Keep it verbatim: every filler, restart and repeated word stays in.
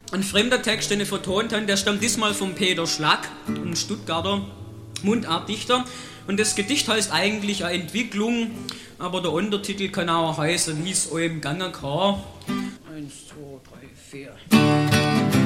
Ein fremder Text, den ich vertont habe, der stammt diesmal von Peter Schlack, ein Stuttgarter Mundartdichter. Und das Gedicht heißt eigentlich eine Entwicklung, aber der Untertitel kann auch heißen, wie es eurem Gange kann. Eins, zwei, drei, vier.